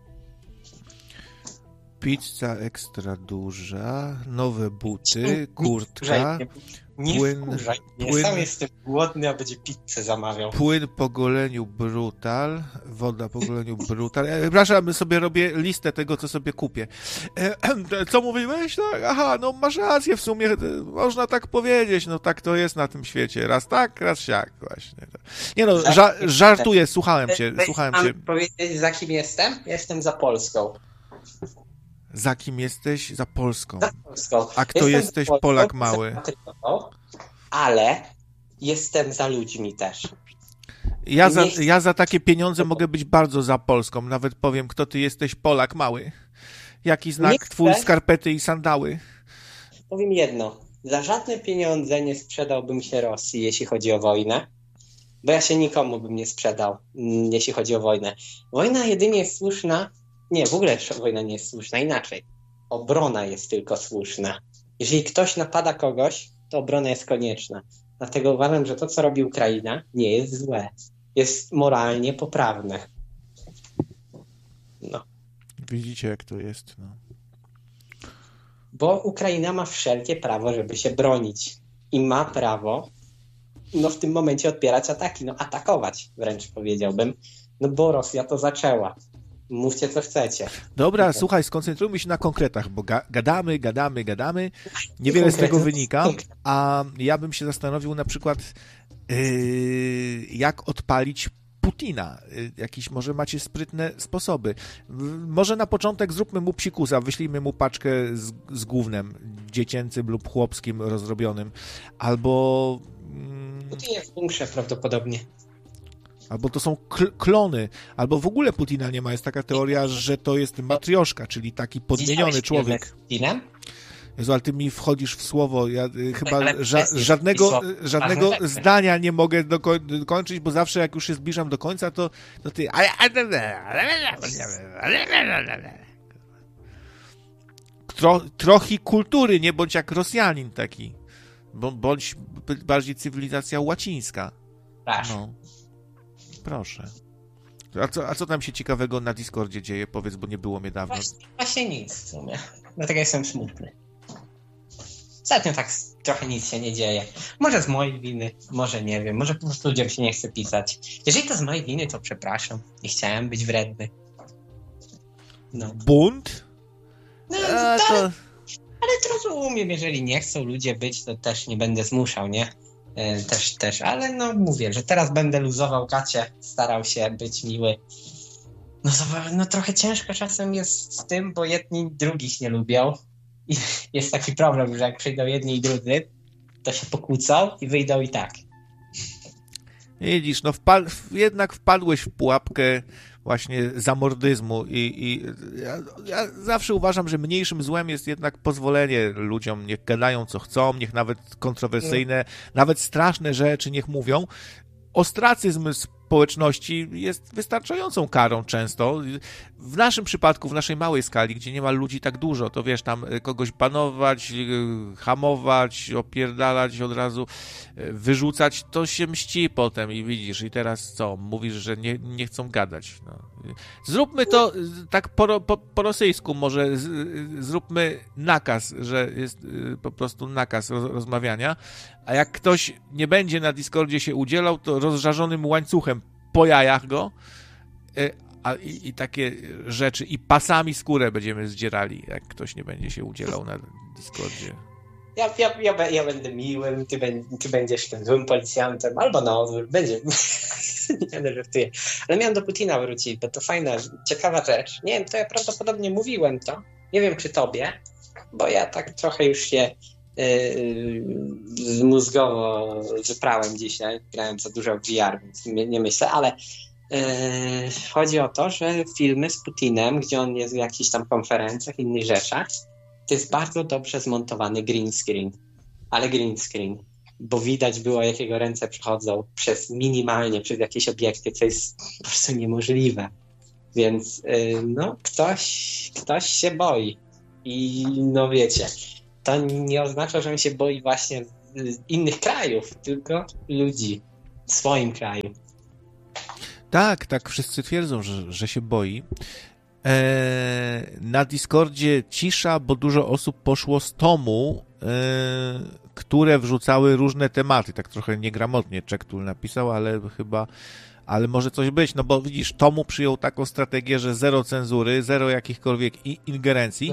Pizza ekstra duża, nowe buty, kurtka, Sam jestem głodny, a będzie pizzę zamawiał. Płyn po goleniu Brutal, woda po goleniu Brutal. Przepraszam, sobie robię listę tego, co sobie kupię. Co mówiłeś? Aha, masz rację, w sumie można tak powiedzieć, tak to jest na tym świecie. Raz tak, raz siak właśnie. Nie żartuję, słuchałem cię. Mam powiedzieć, za kim jestem? Jestem za Polską. Za kim jesteś? Za Polską. Za Polską. A kto jesteś? Polak mały. Ale jestem za ludźmi też. Ja za takie pieniądze mogę być bardzo za Polską. Nawet powiem, kto ty jesteś, Polak mały. Jaki znak twój, skarpety i sandały? Powiem jedno. Za żadne pieniądze nie sprzedałbym się Rosji, jeśli chodzi o wojnę. Bo ja się nikomu bym nie sprzedał, jeśli chodzi o wojnę. Wojna jedynie jest słuszna. Nie, w ogóle wojna nie jest słuszna. Inaczej. Obrona jest tylko słuszna. Jeżeli ktoś napada kogoś, to obrona jest konieczna. Dlatego uważam, że to, co robi Ukraina, nie jest złe. Jest moralnie poprawne. Widzicie, jak to jest. Bo Ukraina ma wszelkie prawo, żeby się bronić. I ma prawo w tym momencie odpierać ataki. Atakować wręcz powiedziałbym. Bo Rosja to zaczęła. Mówcie, co chcecie. Dobra, słuchaj, skoncentrujmy się na konkretach, bo gadamy. Niewiele z tego wynika, a ja bym się zastanowił na przykład, jak odpalić Putina. Jakieś może macie sprytne sposoby. Może na początek zróbmy mu psikusa, wyślijmy mu paczkę z gównem dziecięcym lub chłopskim rozrobionym. Albo... Putin jest w bunkrze prawdopodobnie. Albo to są klony, albo w ogóle Putina nie ma. Jest taka teoria, że to jest matrioszka, czyli taki podmieniony człowiek. Jezu, ale ty mi wchodzisz w słowo. Ja chyba żadnego zdania nie mogę dokończyć, bo zawsze jak już się zbliżam do końca, to ty... Trochę kultury, nie bądź jak Rosjanin taki. Bądź bardziej cywilizacja łacińska. Proszę. A co tam się ciekawego na Discordzie dzieje? Powiedz, bo nie było mnie dawno. Właśnie nic w sumie. Dlatego jestem smutny. Ostatnio tak trochę nic się nie dzieje. Może z mojej winy, może nie wiem. Może po prostu ludziom się nie chce pisać. Jeżeli to z mojej winy, to przepraszam. Nie chciałem być wredny. Bunt? Ale to rozumiem. Jeżeli nie chcą ludzie być, to też nie będę zmuszał, nie? Też, ale mówię, że teraz będę luzował gacie, starał się być miły. Trochę ciężko czasem jest z tym, bo jedni drugich nie lubią i jest taki problem, że jak przyjdą jedni i drudzy, to się pokłócą i wyjdą i tak. Widzisz, jednak wpadłeś w pułapkę właśnie zamordyzmu i ja zawsze uważam, że mniejszym złem jest jednak pozwolenie ludziom, niech gadają co chcą, niech nawet kontrowersyjne, nawet straszne rzeczy niech mówią. Ostracyzm społeczności jest wystarczającą karą często. W naszym przypadku, w naszej małej skali, gdzie nie ma ludzi tak dużo, to wiesz, tam kogoś banować, hamować, opierdalać od razu, wyrzucać, to się mści potem i widzisz. I teraz co? Mówisz, że nie chcą gadać. Zróbmy to tak po rosyjsku może. Zróbmy nakaz, że jest po prostu nakaz rozmawiania, a jak ktoś nie będzie na Discordzie się udzielał, to rozżarzonym łańcuchem po jajach go i takie rzeczy i pasami skórę będziemy zdzierali, jak ktoś nie będzie się udzielał na Discordzie. Ja będę miłym, ty będziesz tym złym policjantem, albo będzie. Nie żartuję. Ale miałem do Putina wrócić, bo to fajna, ciekawa rzecz. Nie wiem, to ja prawdopodobnie mówiłem to. Nie wiem, czy tobie, bo ja tak trochę już się mózgowo wyprałem dzisiaj. Grałem za dużo w VR, więc nie myślę, ale chodzi o to, że filmy z Putinem, gdzie on jest w jakichś tam konferencjach, innych rzeczach, to jest bardzo dobrze zmontowany green screen, ale green screen, bo widać było, jakiego ręce przechodzą minimalnie przez jakieś obiekty, co jest po prostu niemożliwe. Więc no, ktoś się boi. I no wiecie, to nie oznacza, że on się boi właśnie innych krajów, tylko ludzi w swoim kraju. Tak, wszyscy twierdzą, że się boi. Na Discordzie cisza, bo dużo osób poszło z tomu, które wrzucały różne tematy. Tak trochę niegramotnie Czektul napisał, ale może coś być, no bo widzisz, Tomu przyjął taką strategię, że zero cenzury, zero jakichkolwiek ingerencji.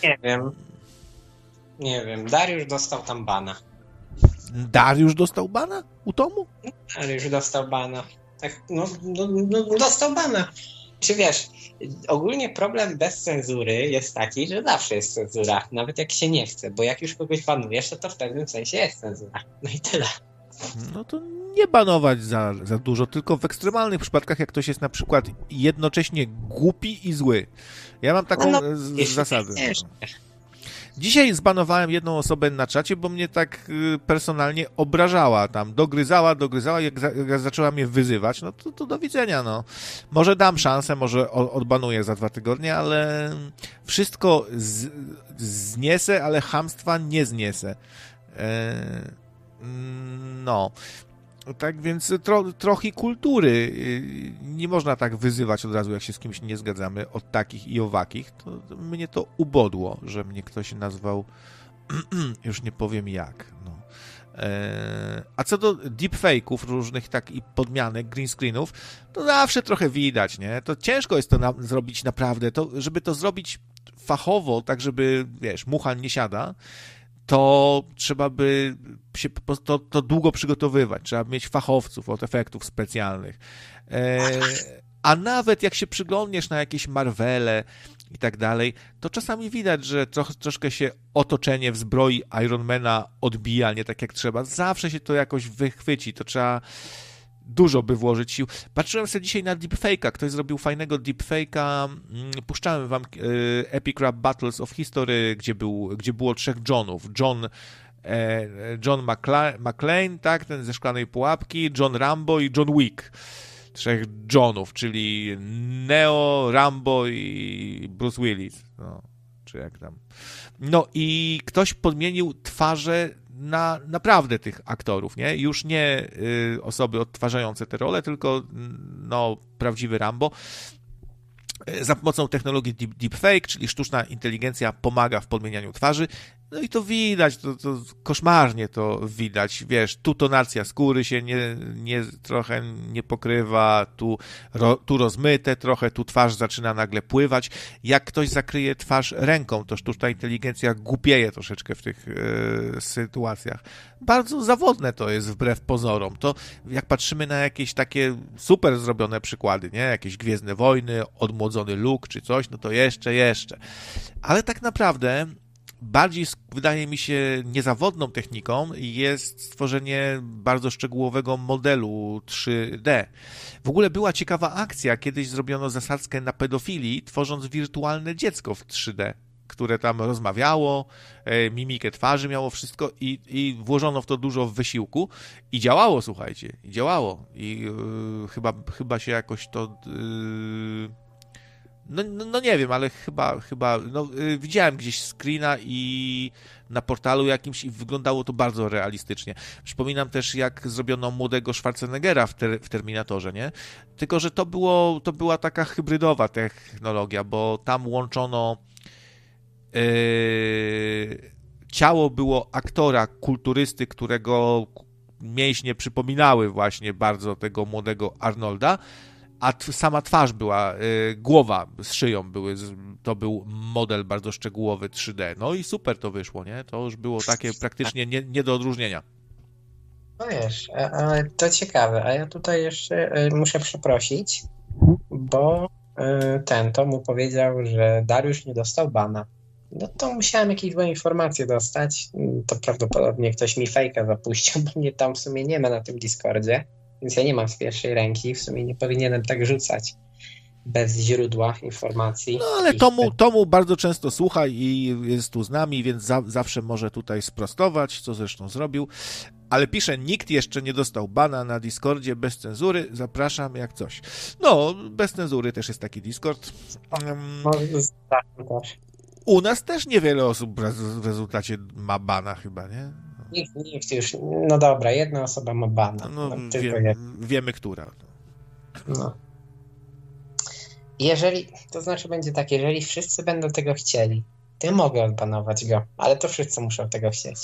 Nie wiem, Dariusz dostał tam bana. Dariusz dostał bana u Tomu? Dariusz dostał bana. Tak, no dostał bana. Czy wiesz, ogólnie problem bez cenzury jest taki, że zawsze jest cenzura, nawet jak się nie chce, bo jak już kogoś banujesz, to w pewnym sensie jest cenzura. No i tyle. No to nie banować za dużo, tylko w ekstremalnych przypadkach, jak ktoś jest na przykład jednocześnie głupi i zły. Ja mam taką zasadę. Dzisiaj zbanowałem jedną osobę na czacie, bo mnie tak personalnie obrażała, tam dogryzała, jak zaczęła mnie wyzywać, no to do widzenia, no. Może dam szansę, może odbanuję za 2 tygodnie, ale wszystko zniesę, ale chamstwa nie zniesę. No. Tak więc trochę kultury. Nie można tak wyzywać od razu, jak się z kimś nie zgadzamy, od takich i owakich. To mnie to ubodło, że mnie ktoś nazwał, już nie powiem jak. No. A co do deepfake'ów różnych tak i podmianek, green screenów, to zawsze trochę widać, nie? To ciężko jest to zrobić naprawdę. Żeby to zrobić fachowo, tak żeby, wiesz, mucha nie siada, to trzeba by się to długo przygotowywać. Trzeba mieć fachowców od efektów specjalnych. A nawet jak się przyglądniesz na jakieś Marvele i tak dalej, to czasami widać, że troszkę się otoczenie w zbroi Ironmana odbija, nie tak jak trzeba. Zawsze się to jakoś wychwyci. To trzeba dużo by włożyć sił. Patrzyłem sobie dzisiaj na deepfake'a. Ktoś zrobił fajnego deepfake'a. Puszczałem wam Epic Rap Battles of History, gdzie było 3 Johnów. John McClane, tak, ten ze Szklanej Pułapki, John Rambo i John Wick. 3 Johnów, czyli Neo, Rambo i Bruce Willis. No, czy jak tam. No i ktoś podmienił twarze na naprawdę tych aktorów, nie? Już nie osoby odtwarzające te role, tylko no, prawdziwy Rambo. Za pomocą technologii deepfake, czyli sztuczna inteligencja pomaga w podmienianiu twarzy. No i to widać, to koszmarnie to widać. Wiesz, tu tonacja skóry się trochę nie pokrywa, tu rozmyte trochę, tu twarz zaczyna nagle pływać. Jak ktoś zakryje twarz ręką, to sztuczna inteligencja głupieje troszeczkę w tych sytuacjach. Bardzo zawodne to jest wbrew pozorom. To jak patrzymy na jakieś takie super zrobione przykłady, nie? Jakieś Gwiezdne Wojny, odmłodzony Luke czy coś, no to jeszcze. Ale tak naprawdę bardziej, wydaje mi się, niezawodną techniką jest stworzenie bardzo szczegółowego modelu 3D. W ogóle była ciekawa akcja, kiedyś zrobiono zasadzkę na pedofilii, tworząc wirtualne dziecko w 3D, które tam rozmawiało, mimikę twarzy miało wszystko i włożono w to dużo wysiłku i działało, słuchajcie, i chyba się jakoś to... No nie wiem, ale chyba widziałem gdzieś screena i na portalu jakimś i wyglądało to bardzo realistycznie. Przypominam też, jak zrobiono młodego Schwarzeneggera w Terminatorze, nie? Tylko że to była taka hybrydowa technologia, bo tam łączono ciało było aktora, kulturysty, którego mięśnie przypominały właśnie bardzo tego młodego Arnolda, a sama twarz była, głowa z szyją to był model bardzo szczegółowy 3D. No i super to wyszło, nie? To już było takie praktycznie nie do odróżnienia. No wiesz, ale to ciekawe, a ja tutaj jeszcze muszę przeprosić, bo Tomu powiedział, że Dariusz nie dostał bana. No to musiałem jakieś złe informacje dostać, to prawdopodobnie ktoś mi fejka zapuścił, bo mnie tam w sumie nie ma na tym Discordzie. Więc ja nie mam z pierwszej ręki, w sumie nie powinienem tak rzucać. bez źródła informacji. No ale Tomu bardzo często słucha i jest tu z nami, więc zawsze może tutaj sprostować, co zresztą zrobił. Ale pisze, nikt jeszcze nie dostał bana na Discordzie bez cenzury, zapraszam jak coś. No, bez cenzury też jest taki Discord. U nas też niewiele osób w rezultacie ma bana chyba, nie? Nikt już, no dobra, jedna osoba ma bana. No, wiemy, która. No. To znaczy będzie tak, jeżeli wszyscy będą tego chcieli, to ja mogę odbanować go, ale to wszyscy muszą tego chcieć.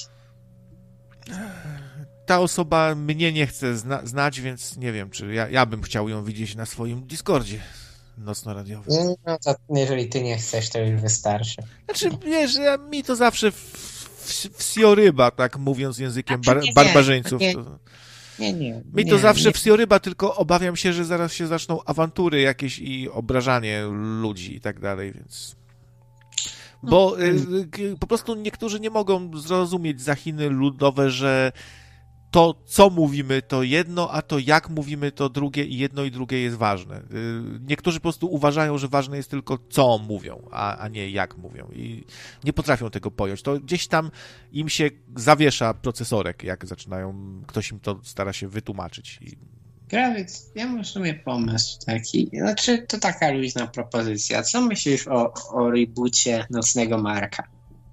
Ta osoba mnie nie chce znać, więc nie wiem, czy ja bym chciał ją widzieć na swoim Discordzie nocno-radiowym. No to jeżeli ty nie chcesz, to już wystarczy. Znaczy, wiesz, mi to zawsze wsioryba, tak mówiąc językiem barbarzyńców. Nie. Mi to zawsze wsioryba, tylko obawiam się, że zaraz się zaczną awantury jakieś i obrażanie ludzi i tak dalej, więc... Bo po prostu niektórzy nie mogą zrozumieć za Chiny ludowe, że to, co mówimy, to jedno, a to, jak mówimy, to drugie i jedno i drugie jest ważne. Niektórzy po prostu uważają, że ważne jest tylko, co mówią, a nie jak mówią i nie potrafią tego pojąć. To gdzieś tam im się zawiesza procesorek, jak zaczynają, ktoś im to stara się wytłumaczyć. Krawiec, ja mam w sumie pomysł taki, znaczy to taka luźna propozycja. Co myślisz o reboocie Nocnego Marka?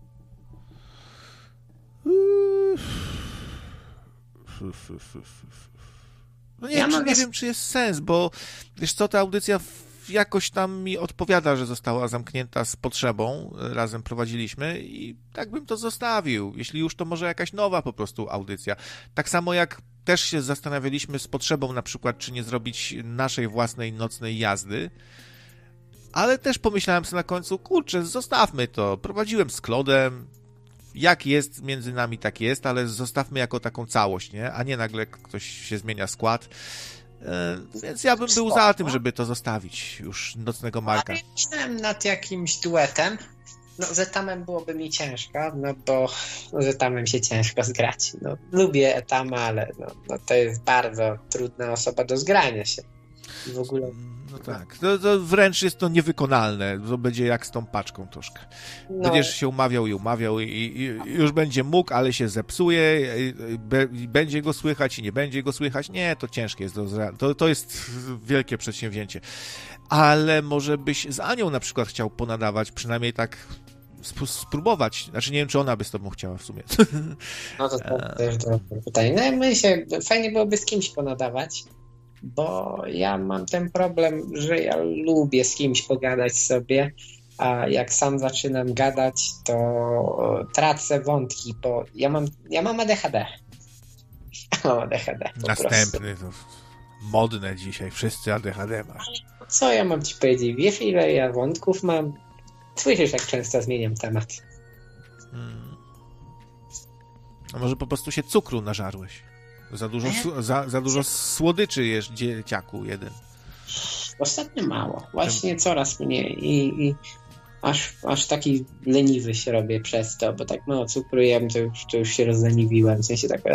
No nie wiem, czy jest sens, bo wiesz co, ta audycja jakoś tam mi odpowiada, że została zamknięta z Potrzebą, razem prowadziliśmy i tak bym to zostawił. Jeśli już, to może jakaś nowa po prostu audycja. Tak samo jak też się zastanawialiśmy z Potrzebą na przykład, czy nie zrobić naszej własnej nocnej jazdy, ale też pomyślałem sobie na końcu, kurczę, zostawmy to. Prowadziłem z Klodem, jak jest między nami, tak jest, ale zostawmy jako taką całość, nie? A nie nagle ktoś się zmienia skład. Więc ja bym był za tym, żeby to zostawić już Nocnego Marka. Ale myślałem nad jakimś duetem. No z Etamem byłoby mi ciężko, no bo z Etamem się ciężko zgrać. No, lubię Etama, ale no to jest bardzo trudna osoba do zgrania się. W ogóle... No tak, to wręcz jest to niewykonalne. To będzie jak z tą paczką troszkę. Będziesz się umawiał i już będzie mógł, ale się zepsuje, będzie go słychać i nie będzie go słychać. Nie, to ciężkie jest. To jest wielkie przedsięwzięcie. Ale może byś z Anią na przykład chciał ponadawać, przynajmniej tak spróbować. Znaczy nie wiem, czy ona by z tobą chciała w sumie. No to też dobre pytanie. No fajnie byłoby z kimś ponadawać. Bo ja mam ten problem, że ja lubię z kimś pogadać sobie, a jak sam zaczynam gadać, to tracę wątki, bo ja mam ADHD. Mam ADHD Następny, to modne dzisiaj, wszyscy ADHD masz. Co ja mam ci powiedzieć? Wiesz, ile ja wątków mam? Słyszysz, jak często zmieniam temat. A może po prostu się cukru nażarłeś? Za dużo słodyczy jesz, dzieciaku, jeden. Ostatnio mało. Właśnie coraz mniej. I aż taki leniwy się robię przez to, bo tak mało cukru jem, to już się rozleniwiłem. W sensie tak...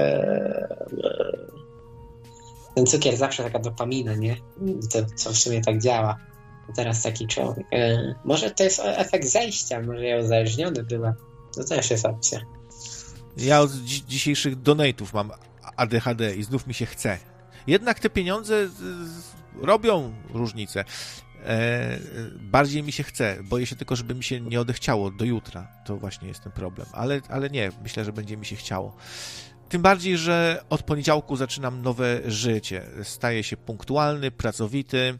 Ten cukier zawsze taka dopamina, nie? To co w sumie tak działa. Teraz taki człowiek. Może to jest efekt zejścia, może ja uzależniony byłem. To też jest opcja. Ja od dzisiejszych donate'ów mam ADHD i znów mi się chce. Jednak te pieniądze robią różnicę. Bardziej mi się chce. Boję się tylko, żeby mi się nie odechciało do jutra. To właśnie jest ten problem. Ale nie, myślę, że będzie mi się chciało. Tym bardziej, że od poniedziałku zaczynam nowe życie. Staję się punktualny, pracowity,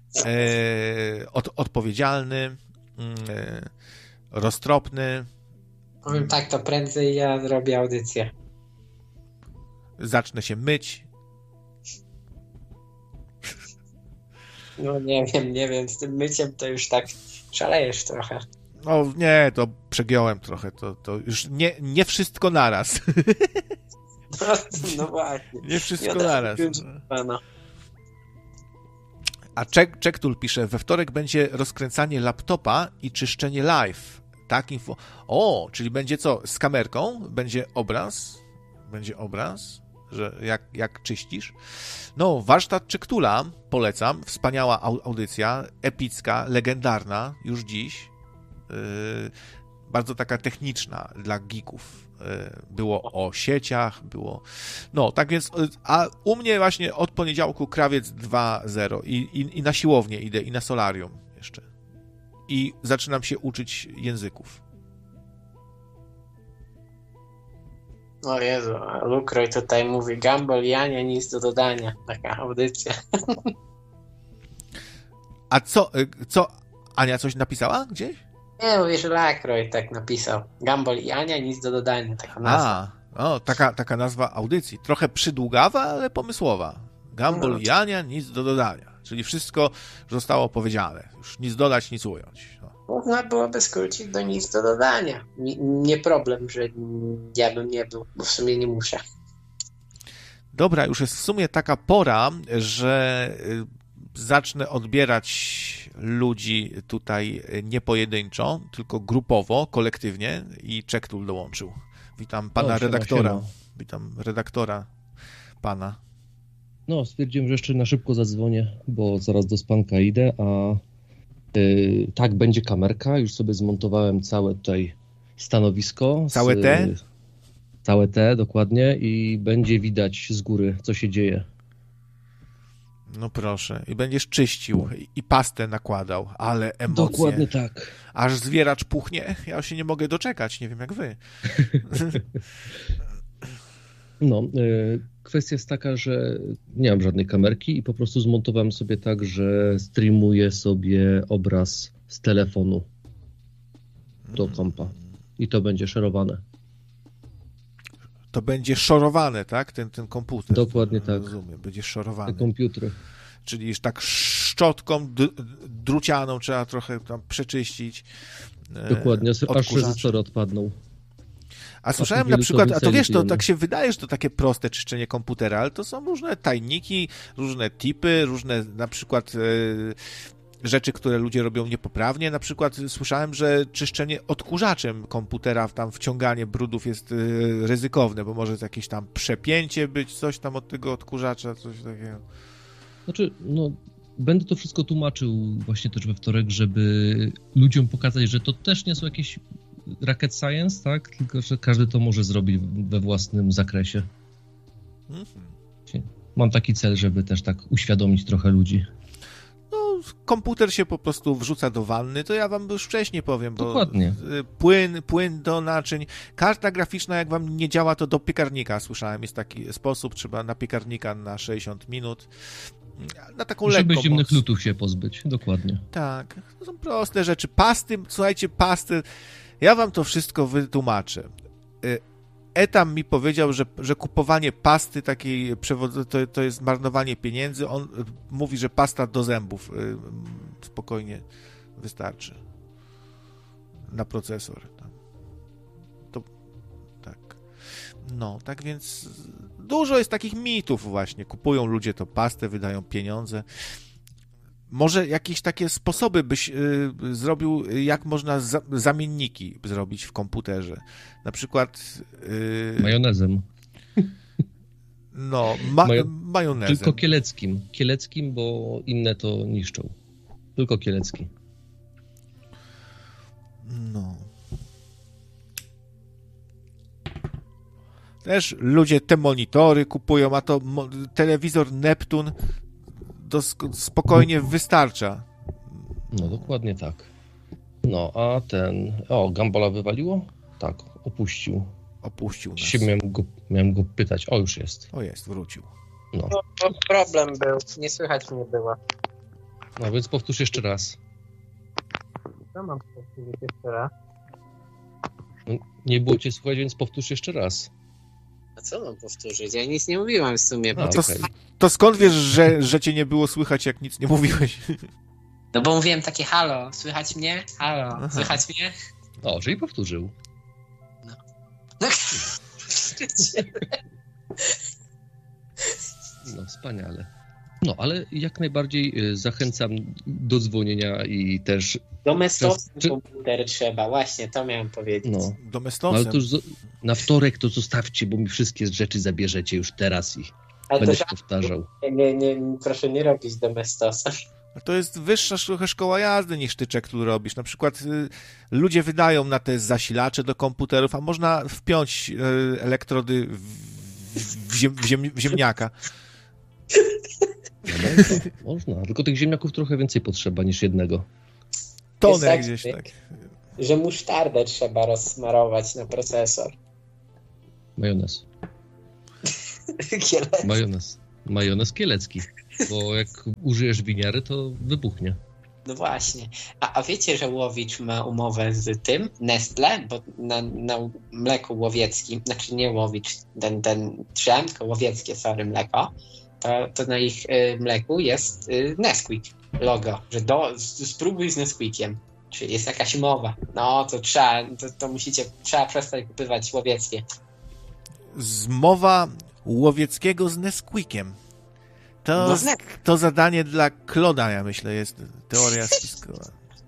odpowiedzialny, roztropny. Powiem tak, to prędzej ja zrobię audycję. Zacznę się myć. No nie wiem, z tym myciem to już tak szalejesz trochę. No nie, to przegiąłem trochę, to już nie wszystko naraz. No właśnie. Nie wszystko naraz. A Czektul pisze, we wtorek będzie rozkręcanie laptopa i czyszczenie live. Tak, info. O, czyli będzie co? Z kamerką? Będzie obraz? Będzie obraz? że jak czyścisz. No, warsztat Czyktula polecam. Wspaniała audycja, epicka, legendarna już dziś. Bardzo taka techniczna dla geeków. Było o sieciach, było... No, tak więc... A u mnie właśnie od poniedziałku Krawiec 2.0 i na siłownię idę, i na solarium jeszcze. I zaczynam się uczyć języków. O Jezu, Lukroj tutaj mówi Gumball, Jania, nic do dodania. Taka audycja. A co? Ania coś napisała gdzieś? Nie, mówię, że Lukroj tak napisał. Gumball i Ania, nic do dodania. Taka nazwa. Taka nazwa audycji. Trochę przydługawa, ale pomysłowa. Gumball i Ania, nic do dodania. Czyli wszystko zostało powiedziane. Już nic dodać, nic ująć. Można byłoby skrócić do nic do dodania. Nie problem, że ja bym nie był, bo w sumie nie muszę. Dobra, już jest w sumie taka pora, że zacznę odbierać ludzi tutaj nie pojedynczo, tylko grupowo, kolektywnie i Czektul dołączył. Witam pana redaktora. Siema. Witam redaktora pana. No, stwierdziłem, że jeszcze na szybko zadzwonię, bo zaraz do spanka idę, a tak, będzie kamerka, już sobie zmontowałem całe tutaj stanowisko. Całe te? Całe te, dokładnie, i będzie widać z góry, co się dzieje. No proszę, i będziesz czyścił i pastę nakładał, ale emocje. Dokładnie tak. Aż zwieracz puchnie, ja się nie mogę doczekać, nie wiem jak wy. No, kwestia jest taka, że nie mam żadnej kamerki i po prostu zmontowałem sobie tak, że streamuję sobie obraz z telefonu do kompa i to będzie szerowane. To będzie szorowane, tak? Ten komputer. Dokładnie tak. Rozumiem, będzie szorowany. Te komputery. Czyli już tak szczotką drucianą trzeba trochę tam przeczyścić. Dokładnie, aż rezystory odpadną. A słyszałem na przykład, a to wiesz, to tak się wydaje, że to takie proste czyszczenie komputera, ale to są różne tajniki, różne tipy, różne na przykład rzeczy, które ludzie robią niepoprawnie. Na przykład słyszałem, że czyszczenie odkurzaczem komputera, tam wciąganie brudów jest ryzykowne, bo może jakieś tam przepięcie być, coś tam od tego odkurzacza, coś takiego. Znaczy, no, będę to wszystko tłumaczył właśnie też we wtorek, żeby ludziom pokazać, że to też nie są jakieś rocket science, tak? Tylko, że każdy to może zrobić we własnym zakresie. Mam taki cel, żeby też tak uświadomić trochę ludzi. No, komputer się po prostu wrzuca do wanny, to ja wam już wcześniej powiem, bo dokładnie. Płyn do naczyń. Karta graficzna, jak wam nie działa, to do piekarnika, słyszałem, jest taki sposób, trzeba na piekarnika na 60 minut. Na taką lekką żeby zimnych lutów się pozbyć, dokładnie. Tak, to są proste rzeczy. Pasty, słuchajcie, pasty, ja wam to wszystko wytłumaczę. Etam mi powiedział, że kupowanie pasty takiej to jest marnowanie pieniędzy. On mówi, że pasta do zębów spokojnie wystarczy na procesor. To tak. No, tak więc dużo jest takich mitów właśnie. Kupują ludzie to pastę, wydają pieniądze. Może jakieś takie sposoby byś zrobił, jak można zamienniki zrobić w komputerze. Na przykład... majonezem. No, majonezem. Tylko kieleckim. Kieleckim, bo inne to niszczą. Tylko kielecki. No. Też ludzie te monitory kupują, a to telewizor Neptun spokojnie wystarcza. No, dokładnie tak. No, a ten... O, Gumballa wywaliło? Tak, opuścił. Opuścił nas. Miałem go pytać. O, już jest. O, jest, wrócił. No. To problem był. Nie słychać mnie było. No, więc powtórz jeszcze raz. Co mam powtórzyć jeszcze raz? No, nie było cię słuchać, więc powtórz jeszcze raz. A co mam powtórzyć? Ja nic nie mówiłem w sumie. Bo to skąd wiesz, że cię nie było słychać, jak nic nie mówiłeś? No bo mówiłem takie halo, słychać mnie? Halo, aha. Słychać mnie? O, czyli powtórzył. No. No, wspaniale. No, ale jak najbardziej zachęcam do dzwonienia i też... Domestosem komputer trzeba, właśnie, to miałem powiedzieć. No. Domestosem. Ale to już na wtorek to zostawcie, bo mi wszystkie rzeczy zabierzecie już teraz i będę się powtarzał. Nie, proszę nie robić domestosem. To jest wyższa trochę szkoła jazdy niż ty, który robisz. Na przykład ludzie wydają na te zasilacze do komputerów, a można wpiąć elektrody w ziemniaka. No, można, tylko tych ziemniaków trochę więcej potrzeba niż jednego. Tonę tak, gdzieś tak. Że musztardę trzeba rozsmarować na procesor. Majonez. Kielecki. Majonez kielecki. Bo jak użyjesz winiary, to wybuchnie. No właśnie. A wiecie, że Łowicz ma umowę z tym, Nestle, bo na mleku łowieckim, znaczy nie Łowicz, ten drzem, tylko łowieckie, sorry, mleko, to na ich mleku jest Nesquik logo, że spróbuj z Nesquikiem. Czyli jest jakaś umowa. No to trzeba przestać kupywać łowieckie. Zmowa łowieckiego z Nesquikiem. To zadanie dla Kloda, ja myślę, jest teoria spiskowa.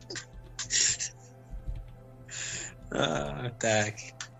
Tak.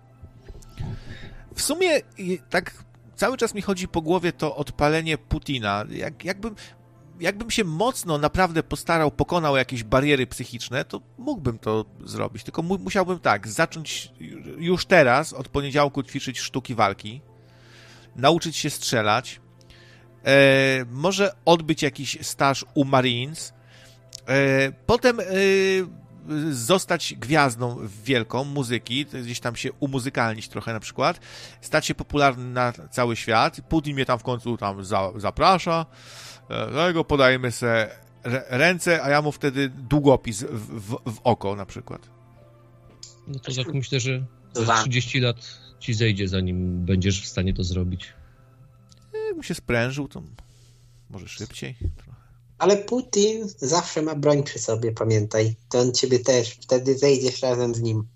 W sumie tak cały czas mi chodzi po głowie to odpalenie Putina. Jakbym się mocno naprawdę postarał, pokonał jakieś bariery psychiczne, to mógłbym to zrobić. Tylko musiałbym zacząć już teraz, od poniedziałku ćwiczyć sztuki walki, nauczyć się strzelać, może odbyć jakiś staż u Marines, potem zostać gwiazdą wielką muzyki, gdzieś tam się umuzykalnić trochę na przykład, stać się popularny na cały świat, Putin mnie tam w końcu tam zaprasza, dlatego podajemy sobie ręce, a ja mu wtedy długopis w oko na przykład. No to tak myślę, że 30 lat ci zejdzie, zanim będziesz w stanie to zrobić. Jakbym się sprężył, to może szybciej trochę. Ale Putin zawsze ma broń przy sobie, pamiętaj. To on ciebie też, wtedy zejdziesz razem z nim.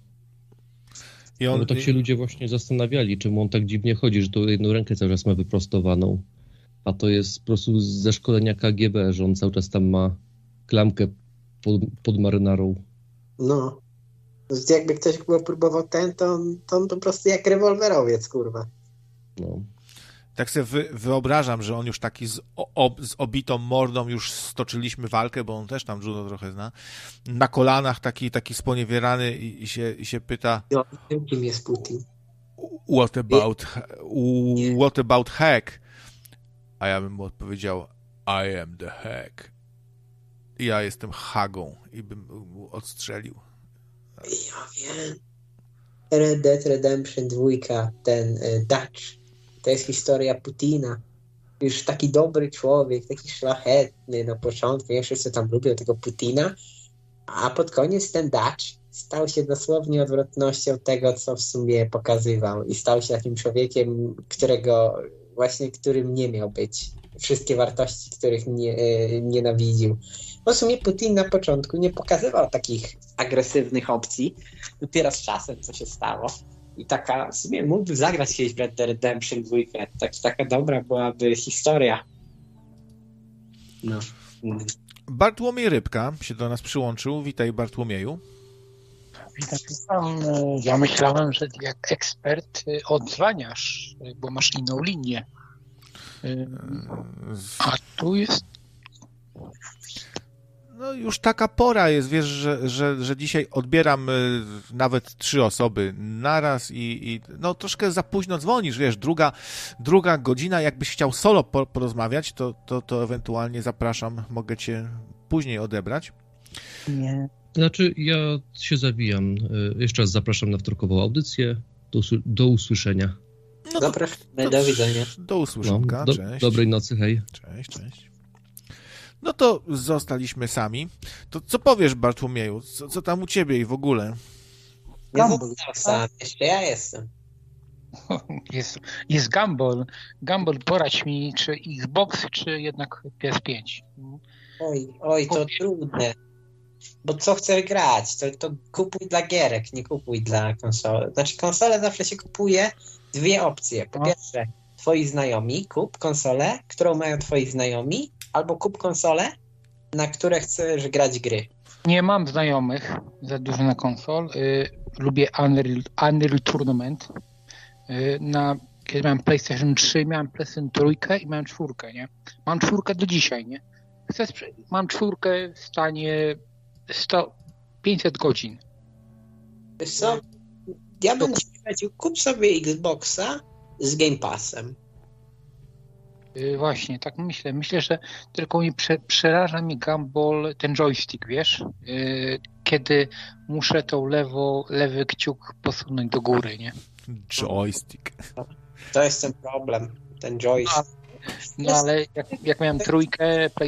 No bo tak się ludzie właśnie zastanawiali, czemu on tak dziwnie chodzi, że to jedną rękę cały czas ma wyprostowaną. A to jest po prostu ze szkolenia KGB, że on cały czas tam ma klamkę pod marynarą. No. Jakby ktoś próbował to on po prostu jak rewolwerowiec, kurwa. No. Tak sobie wyobrażam, że on już taki z obitą mordą już stoczyliśmy walkę, bo on też tam judo trochę zna. Na kolanach taki sponiewierany i się pyta... No, kim jest Putin? What about hack? A ja bym mu odpowiedział, I am the hack. Ja jestem Hagą i bym mu odstrzelił. Ja wiem. Red Dead Redemption 2, ten Dutch. To jest historia Putina. Już taki dobry człowiek, taki szlachetny na początku. Ja wszyscy tam lubią tego Putina. A pod koniec ten Dutch stał się dosłownie odwrotnością tego, co w sumie pokazywał. I stał się takim człowiekiem, którym nie miał być. Wszystkie wartości, których nienawidził. Bo w sumie Putin na początku nie pokazywał takich agresywnych opcji. Dopiero z czasem co się stało. I taka, w sumie mógłby zagrać kiedyś Red Dead Redemption 2. Taka dobra byłaby historia. No. Bartłomiej Rybka się do nas przyłączył. Witaj, Bartłomieju. Witam. Ja myślałem, że jak ekspert odzwaniasz, bo masz inną linię. A tu jest... No już taka pora jest, wiesz, że dzisiaj odbieram nawet 3 osoby naraz i no troszkę za późno dzwonisz, wiesz, druga godzina, jakbyś chciał solo porozmawiać, to ewentualnie zapraszam, mogę cię później odebrać. Nie. Znaczy, ja się zawijam. Jeszcze raz zapraszam na wtorkową audycję. Do usłyszenia. No zapraszam, do widzenia. Do usłyszenia, cześć. Dobrej nocy, hej. Cześć. No to zostaliśmy sami. To co powiesz, Bartłomieju? Co tam u ciebie i w ogóle? Gumball sam, jeszcze ja jestem. Jest Gumball. Gumball, poradź mi, czy Xbox, czy jednak PS5? Oj, to trudne. Bo co chcę grać? To kupuj dla gierek, nie kupuj dla konsoli. Znaczy konsolę zawsze się kupuje 2 opcje. Po pierwsze, twoi znajomi, kup konsolę, którą mają twoi znajomi, albo kup konsolę, na które chcesz grać gry. Nie mam znajomych za dużo na konsol. Lubię Unreal Tournament. Kiedy miałem PlayStation 3, miałem PlayStation 3 i miałem 4, nie? Mam 4 do dzisiaj, nie? Mam 4 w stanie 500 godzin. Wiesz co? Ja bym ci powiedział, kup sobie Xboxa z Game Passem. Właśnie, tak myślę. Myślę, że tylko przeraża mnie Gumball, ten joystick, wiesz? Kiedy muszę tą lewy kciuk posunąć do góry, nie? Joystick. To jest ten problem, ten joystick. No ale jak miałem 3